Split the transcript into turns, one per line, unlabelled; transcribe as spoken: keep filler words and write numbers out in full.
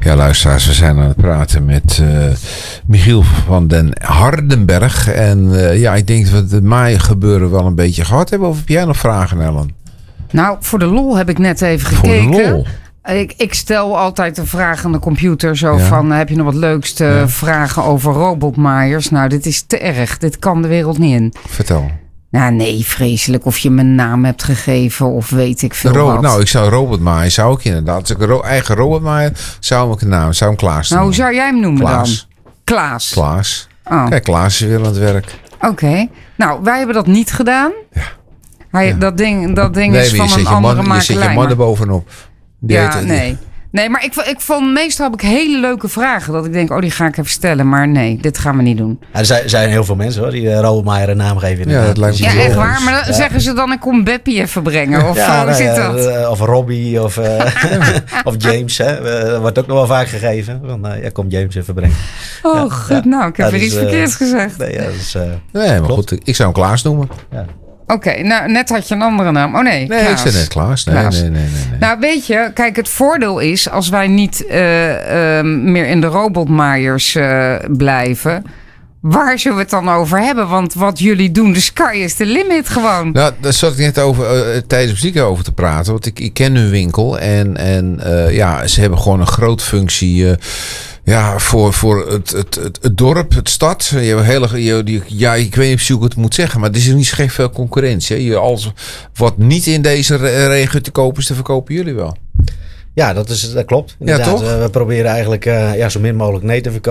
Ja, luisteraars, we zijn aan het praten met uh, Michiel van den Hardenberg. En uh, ja, ik denk dat we het maaien gebeuren wel een beetje gehad hebben. Of heb jij nog vragen, Ellen?
Nou, voor de lol heb ik net even gekeken. Voor de lol? Ik, ik stel altijd een vraag aan de computer. Zo ja. van, heb je nog wat leukste ja. vragen over robotmaaiers? Nou, dit is te erg. Dit kan de wereld niet in.
Vertel.
Nou, nee, vreselijk. Of je mijn naam hebt gegeven of weet ik veel
Ro-
wat.
Nou, ik zou robotmaaien, zou ik inderdaad. Als ik een ro- eigen robotmaaier zou ik een naam, zou hem Klaas
Nou, hoe zou jij hem noemen
Klaas.
dan? Klaas.
Klaas.
Oh.
Kijk, Klaas is weer aan het werk.
Oké. Okay. Nou, wij hebben dat niet gedaan.
Ja.
Hij,
ja.
Dat ding, dat ding
nee,
is van
een
andere
man,
makelij.
Je zet je man er bovenop.
Die ja, heet, nee. Nee, maar ik, ik vond meestal heb ik hele leuke vragen. Dat ik denk, oh, die ga ik even stellen. Maar nee, dit gaan we niet doen.
Ja, er zijn, zijn heel veel mensen hoor, die uh, robotmaaier een naam geven.
Ja, dat lijkt me
ja echt waar. Maar dan ja. zeggen ze dan, ik kom Beppie even brengen. Of ja, hoe nou, zit ja, dat?
Of Robbie of, uh, of James. Hè. Dat wordt ook nog wel vaak gegeven. Van, uh, ja, kom James even brengen.
Oh,
ja,
goed.
Ja.
Nou, ik heb
ja,
er
dus,
iets
uh,
verkeerds gezegd.
Nee, ja, dus, uh,
nee maar klopt. Goed. Ik zou hem Klaas noemen.
Ja.
Oké, okay, nou net had je een andere naam. Oh nee,
Nee,
Klaas.
ik zei net Klaas. Nee, Klaas. Nee, nee, nee, nee.
Nou weet je, kijk, het voordeel is als wij niet uh, uh, meer in de robotmaaiers uh, blijven. Waar zullen we het dan over hebben? Want wat jullie doen, de sky is the limit gewoon.
Nou, daar zat ik net over uh, tijdens muziek over te praten. Want ik, ik ken hun winkel en, en uh, ja, ze hebben gewoon een grote functie. Uh, Ja, voor, voor het, het, het, het dorp, het stad. Je hebt hele, je, ja, ik weet niet precies hoe ik het moet zeggen. Maar er is niet geen veel concurrentie. Je, alles wat niet in deze regio te kopen is, te verkopen jullie wel.
Ja, dat, is, dat klopt.
Ja, toch?
Uh, we proberen eigenlijk uh, ja, zo min mogelijk nee te verkopen.